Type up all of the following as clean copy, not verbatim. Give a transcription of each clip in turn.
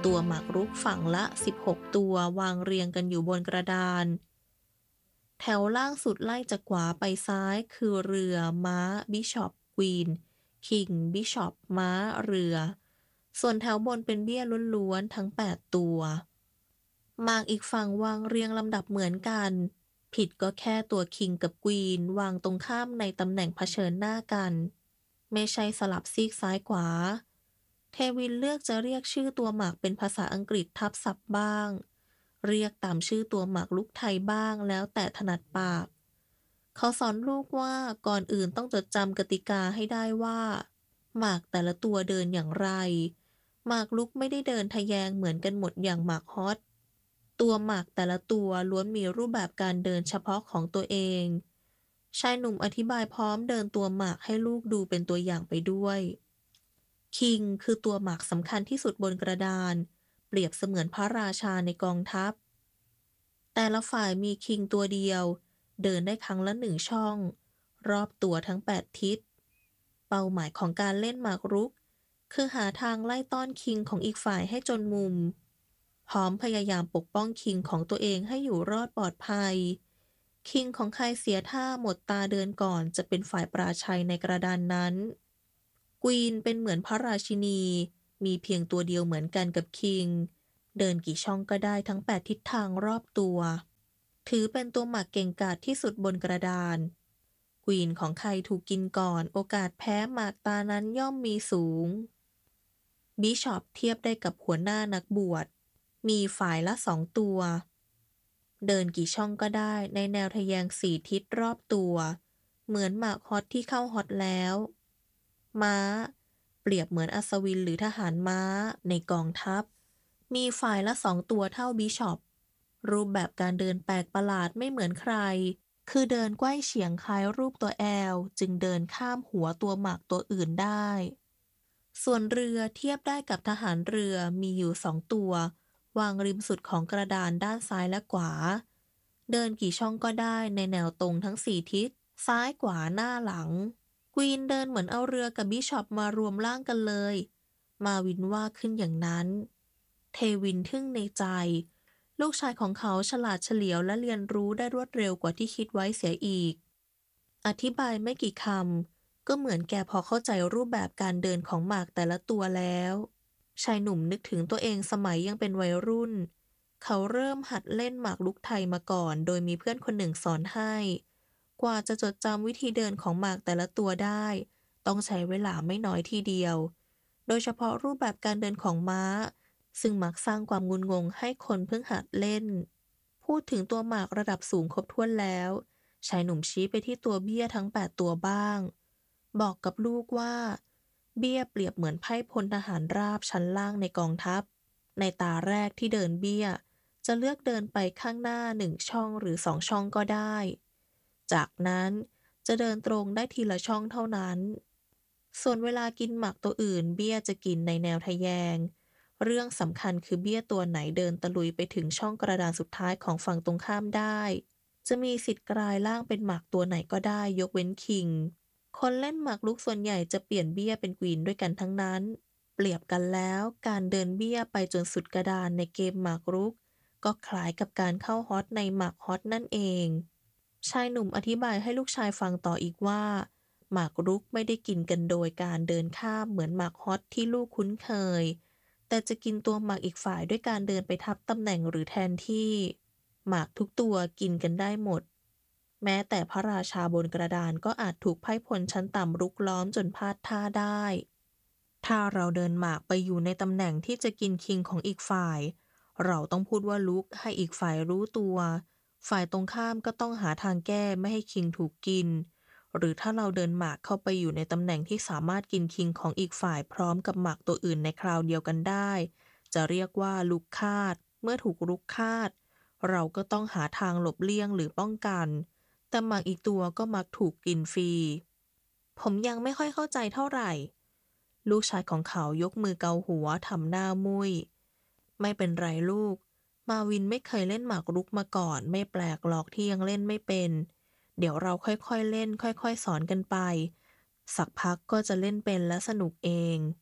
ตัวหมากรุกฝั่งละ16ตัววางเรียงกันอยู่บนกระดานแถวล่างสุดไล่จากขวาไปซ้ายคือเรือม้าบิชอปควีนคิงบิชอปม้าเรือส่วนแถวบนเป็นเบี้ยล้วนๆทั้ง8ตัวหมากอีกฝั่งวางเรียงลำดับเหมือนกันผิดก็แค่ตัวคิงกับควีนวางตรงข้ามในตำแหน่งเผชิญหน้ากันไม่ใช่สลับซีกซ้ายขวาเทวินเลือกจะเรียกชื่อตัวหมากเป็นภาษาอังกฤษทับศัพท์บ้างเรียกตามชื่อตัวหมากลุกไทยบ้างแล้วแต่ถนัดปากเขาสอนลูกว่าก่อนอื่นต้องจดจำกติกาให้ได้ว่าหมากแต่ละตัวเดินอย่างไรหมากลุกไม่ได้เดินทะแยงเหมือนกันหมดอย่างหมากฮอตตัวหมากแต่ละตัวล้วนมีรูปแบบการเดินเฉพาะของตัวเองชายหนุ่มอธิบายพร้อมเดินตัวหมากให้ลูกดูเป็นตัวอย่างไปด้วยคิงคือตัวหมากสำคัญที่สุดบนกระดานเปรียบเสมือนพระราชาในกองทัพแต่ละฝ่ายมีคิงตัวเดียวเดินได้ครั้งละ1 ช่องรอบตัวทั้ง8 ทิศเป้าหมายของการเล่นหมากรุกคือหาทางไล่ต้อนคิงของอีกฝ่ายให้จนมุมพร้อมพยายามปกป้องคิงของตัวเองให้อยู่รอดปลอดภัยคิงของใครเสียท่าหมดตาเดินก่อนจะเป็นฝ่ายปราชัยในกระดานนั้นควีนเป็นเหมือนพระราชินีมีเพียงตัวเดียวเหมือนกันกับคิงเดินกี่ช่องก็ได้ทั้ง8 ทิศทางรอบตัวถือเป็นตัวหมากเก่งกาจที่สุดบนกระดานควีนของใครถูกกินก่อนโอกาสแพ้หมากตานั้นย่อมมีสูงบิชอปเทียบได้กับหัวหน้านักบวชมีฝ่ายละ2 ตัวเดินกี่ช่องก็ได้ในแนวทะแยง4 ทิศรอบตัวเหมือนหมากฮอตที่เข้าฮอตแล้วม้าเปรียบเหมือนอัศวินหรือทหารม้าในกองทัพมีฝ่ายละ2 ตัวเท่าบิชอปรูปแบบการเดินแปลกประหลาดไม่เหมือนใครคือเดินไขว้เฉียงคล้ายรูปตัวแอลจึงเดินข้ามหัวตัวหมากตัวอื่นได้ส่วนเรือเทียบได้กับทหารเรือมีอยู่2 ตัววางริมสุดของกระดานด้านซ้ายและขวาเดินกี่ช่องก็ได้ในแนวตรงทั้ง4 ทิศซ้ายขวาหน้าหลังควีนเดินเหมือนเอาเรือกับบิชอปมารวมร่างกันเลยมาวินว่าขึ้นอย่างนั้นเทวินทึ่งในใจลูกชายของเขาฉลาดเฉลียวและเรียนรู้ได้รวดเร็วกว่าที่คิดไว้เสียอีกอธิบายไม่กี่คำก็เหมือนแกพอเข้าใจรูปแบบการเดินของหมากแต่ละตัวแล้วชายหนุ่มนึกถึงตัวเองสมัยยังเป็นวัยรุ่นเขาเริ่มหัดเล่นหมากรุกไทยมาก่อนโดยมีเพื่อนคนหนึ่งสอนให้กว่าจะจดจำวิธีเดินของหมากแต่ละตัวได้ต้องใช้เวลาไม่น้อยทีเดียวโดยเฉพาะรูปแบบการเดินของม้าซึ่งมักสร้างความงุนงงให้คนเพิ่งหัดเล่นพูดถึงตัวหมากระดับสูงครบถ้วนแล้วชายหนุ่มชี้ไปที่ตัวเบี้ยทั้ง8 ตัวบ้างบอกกับลูกว่าเบี้ยเปรียบเหมือนไพร่พลทหารราบชั้นล่างในกองทัพในตาแรกที่เดินเบี้ยจะเลือกเดินไปข้างหน้า1 ช่องหรือ2 ช่องก็ได้จากนั้นจะเดินตรงได้ทีละช่องเท่านั้นส่วนเวลากินหมากตัวอื่นเบี้ยจะกินในแนวทะแยงเรื่องสำคัญคือเบี้ยตัวไหนเดินตะลุยไปถึงช่องกระดานสุดท้ายของฝั่งตรงข้ามได้จะมีสิทธิ์กลายร่างเป็นหมากตัวไหนก็ได้ยกเว้นคิงคนเล่นหมากรุกส่วนใหญ่จะเปลี่ยนเบี้ยเป็นควีนด้วยกันทั้งนั้นเปรียบกันแล้วการเดินเบี้ยไปจนสุดกระดานในเกมหมากรุกก็คล้ายกับการเข้าฮอตในหมากฮอตนั่นเองชายหนุ่มอธิบายให้ลูกชายฟังต่ออีกว่าหมากรุกไม่ได้กินกันโดยการเดินข้ามเหมือนหมากฮอตที่ลูกคุ้นเคยแต่จะกินตัวหมากอีกฝ่ายด้วยการเดินไปทับตำแหน่งหรือแทนที่หมากทุกตัวกินกันได้หมดแม้แต่พระราชาบนกระดานก็อาจถูกไพร่พลชั้นต่ำรุกล้อมจนพลาดท่าได้ถ้าเราเดินหมากไปอยู่ในตำแหน่งที่จะกินคิงของอีกฝ่ายเราต้องพูดว่าลุกให้อีกฝ่ายรู้ตัวฝ่ายตรงข้ามก็ต้องหาทางแก้ไม่ให้คิงถูกกินหรือถ้าเราเดินหมากเข้าไปอยู่ในตำแหน่งที่สามารถกินคิงของอีกฝ่ายพร้อมกับหมากตัวอื่นในคราวเดียวกันได้จะเรียกว่าลุกคาดเมื่อถูกลุกคาดเราก็ต้องหาทางหลบเลี่ยงหรือป้องกันแต่หมากอีกตัวก็มักถูกกินฟรีผมยังไม่ค่อยเข้าใจเท่าไหร่ลูกชายของเขายกมือเกาหัวทำหน้ามุยไม่เป็นไรลูกมาวินไม่เคยเล่นหมากรุกมาก่อนไม่แปลกหรอกที่ยังเล่นไม่เป็นเดี๋ยวเราค่อยๆเล่นค่อยๆสอนกันไปสักพักก็จะเล่นเป็นและสนุกเอง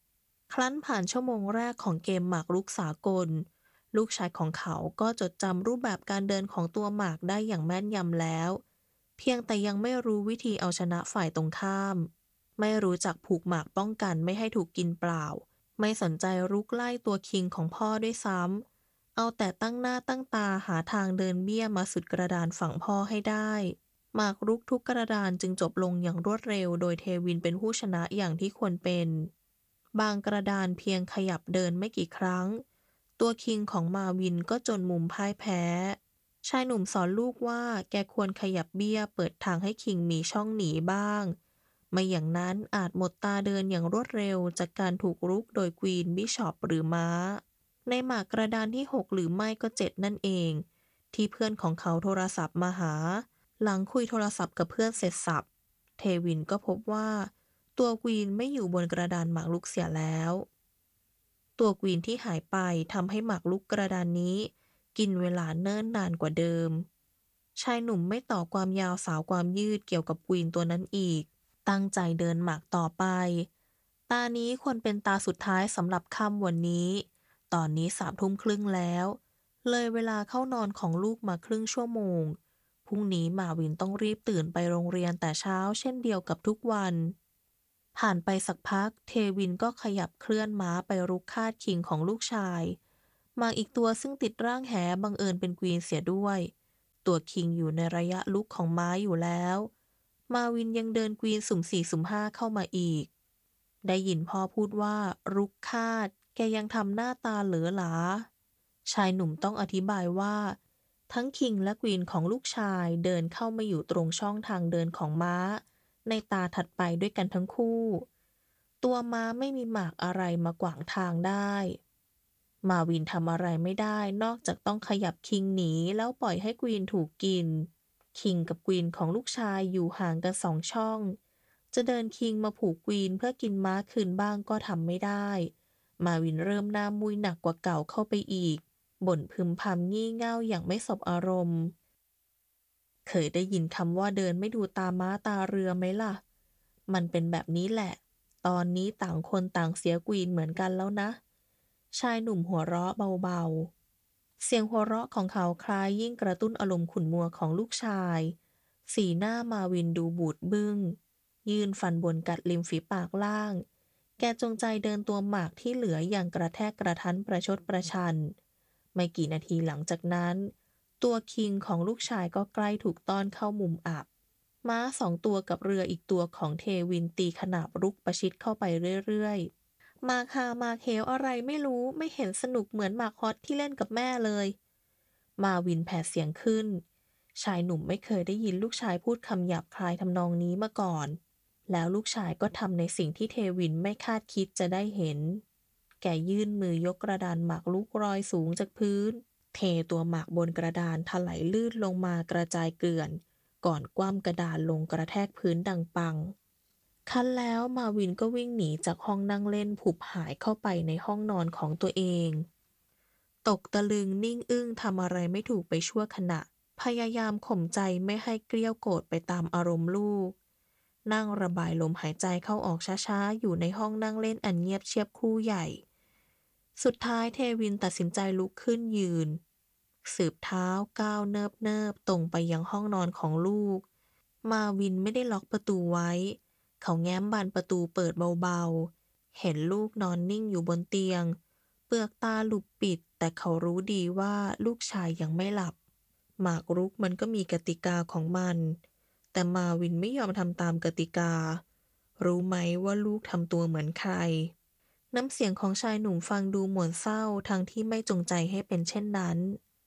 ครั้นผ่านชั่วโมงแรกของเกมหมากรุกสากลลูกชายของเขาก็จดจำรูปแบบการเดินของตัวหมากได้อย่างแม่นยำแล้วเพียงแต่ยังไม่รู้วิธีเอาชนะฝ่ายตรงข้ามไม่รู้จักผูกหมากป้องกันไม่ให้ถูกกินเปล่าไม่สนใจรุกไล่ตัวคิงของพ่อด้วยซ้ำเอาแต่ตั้งหน้าตั้งตาหาทางเดินเบี้ยมาสุดกระดานฝั่งพ่อให้ได้หมากรุกทุกกระดานจึงจบลงอย่างรวดเร็วโดยเทวินเป็นผู้ชนะอย่างที่ควรเป็น บางกระดานเพียงขยับเดินไม่กี่ครั้ง ตัวคิงของมาวินก็จนมุมพ่ายแพ้ ชายหนุ่มสอนลูกว่าแกควรขยับเบี้ยเปิดทางให้คิงมีช่องหนีบ้าง ไม่อย่างนั้นอาจหมดตาเดินอย่างรวดเร็วจากการถูกรุกโดยควีนบิชอปหรือม้า ในหมากกระดานที่6หรือไม่ก็7นั่นเอง ที่เพื่อนของเขาโทรศัพท์มาหา หลังคุยโทรศัพท์กับเพื่อนเสร็จสับเทวินก็พบว่า ตัวกวีนไม่อยู่บนกระดานหมากรุกเสียแล้ว ตัวกวีนที่หายไปทำให้หมากรุกกระดานนี้กินเวลาเนิ่นนานกว่าเดิม ชายหนุ่มไม่ต่อความยาวสาวความยืดเกี่ยวกับกวีนตัวนั้นอีก ตั้งใจเดินหมากต่อไป ตานี้ควรเป็นตาสุดท้ายสำหรับค่ำวันนี้ ตอนนี้3 ทุ่มครึ่งแล้ว เลยเวลาเข้านอนของลูกมาครึ่งชั่วโมง พรุ่งนี้มาวินต้องรีบตื่นไปโรงเรียนแต่เช้าเช่นเดียวกับทุกวัน ผ่านไปสักพักเทวินก็ขยับเคลื่อนม้าไปรุกคาดคิงของลูกชายหมากอีกตัวซึ่งติดร่างแหบังเอิญเป็นกวีนเสียด้วยตัวคิงอยู่ในระยะลุกของม้าอยู่แล้วมาวินยังเดินกวีนสุ่มสี่สุ่มห้าเข้ามาอีกได้ยินพ่อพูดว่ารุกคาดแกยังทำหน้าตาเหลือหลาชายหนุ่มต้องอธิบายว่าทั้งคิงและกวีนของลูกชายเดินเข้ามาอยู่ตรงช่องทางเดินของม้าในตาถัดไปด้วยกันทั้งคู่ ตัวม้าไม่มีหมากอะไรมากวางทางได้ มาวินทำอะไรไม่ได้นอกจากต้องขยับคิงหนีแล้วปล่อยให้กวีนถูกกิน คิงกับกวีนของลูกชายอยู่ห่างกัน2 ช่อง จะเดินคิงมาผูกกวีนเพื่อกินม้าคืนบ้างก็ทำไม่ได้ มาวินเริ่มหน้ามุยหนักกว่าเก่าเข้าไปอีก บ่นพึมพำงี่เง่าอย่างไม่สบอารมณ์ เคยได้ยินคำว่าเดินไม่ดูตาม้าตาเรือไหมล่ะ มันเป็นแบบนี้แหละ ตอนนี้ต่างคนต่างเสียกวีนเหมือนกันแล้วนะ ชายหนุ่มหัวเราะเบาๆ เสียงหัวเราะของเขาคล้ายยิ่งกระตุ้นอารมณ์ขุ่นมัวของลูกชาย สีหน้ามาวินดูบูดบึ้ง ยืนฟันบนกัดริมฝีปากล่าง แกจงใจเดินตัวหมากที่เหลืออย่างกระแทกกระทันประชดประชัน ไม่กี่นาทีหลังจากนั้น ตัวคิงของลูกชายก็ใกล้ถูกต้อนเข้ามุมอับ ม้า2 ตัวกับเรืออีกตัวของเทวินตีขนาบรุกประชิดเข้าไปเรื่อยๆ มาคามาเคลอะไรไม่รู้ไม่เห็นสนุกเหมือนหมากฮอตที่เล่นกับแม่เลย มาวินแผดเสียงขึ้น ชายหนุ่มไม่เคยได้ยินลูกชายพูดคำหยาบคายทำนองนี้มาก่อน แล้วลูกชายก็ทำในสิ่งที่เทวินไม่คาดคิดจะได้เห็น แกยื่นมือยกกระดานหมากลุกรอยสูงจากพื้น เทตัวหมากบนกระดานถลายลื่นลงมากระจายเกลื่อน ก่อนคว่ำกระดานลงกระแทกพื้นดังปัง คันแล้วมาวินก็วิ่งหนีจากห้องนั่งเล่นผุบหายเข้าไปในห้องนอนของตัวเอง ตกตะลึงนิ่งอึ้งทำอะไรไม่ถูกไปชั่วขณะ พยายามข่มใจไม่ให้เกลี้ยวโกรธไปตามอารมณ์ลูก นั่งระบายลมหายใจเข้าออกช้าๆอยู่ในห้องนั่งเล่นอันเงียบเชียบครู่ใหญ่ สุดท้ายเทวินตัดสินใจลุกขึ้นยืน สืบเท้าก้าวเนิบๆตรงไปยังห้องนอนของลูก มาวินไม่ได้ล็อกประตูไว้ เขาแง้มบานประตูเปิดเบาๆ เห็นลูกนอนนิ่งอยู่บนเตียง เปลือกตาหลุบปิดแต่เขารู้ดีว่าลูกชายยังไม่หลับ หมากรุกมันก็มีกติกาของมัน แต่มาวินไม่ยอมทำตามกติกา รู้ไหมว่าลูกทำตัวเหมือนใคร น้ำเสียงของชายหนุ่มฟังดูหม่นเศร้าทั้งที่ไม่จงใจให้เป็นเช่นนั้น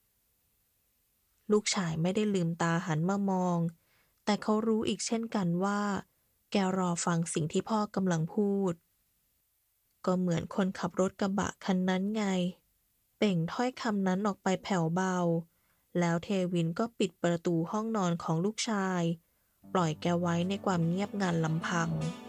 ลูกชายไม่ได้ลืมตาหันมามอง แต่เขารู้อีกเช่นกันว่าแกรอฟังสิ่งที่พ่อกำลังพูด ก็เหมือนคนขับรถกระบะคันนั้นไง เปล่งถ้อยคำนั้นออกไปแผ่วเบา แล้วเทวินก็ปิดประตูห้องนอนของลูกชาย ปล่อยแกไว้ในความเงียบงันลำพัง